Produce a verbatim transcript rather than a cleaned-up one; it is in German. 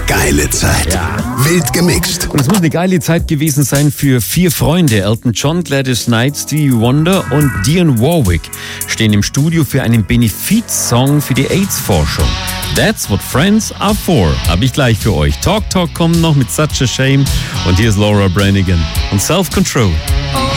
geile Zeit. Ja. Wild gemixt. Und es muss eine geile Zeit gewesen sein für vier Freunde. Elton John, Gladys Knight, Stevie Wonder und Dionne Warwick stehen im Studio für einen Benefiz-Song für die AIDS-Forschung. That's what friends are for. Hab ich gleich für euch. Talk Talk kommt noch mit Such a Shame. Und hier ist Laura Branigan und Self Control.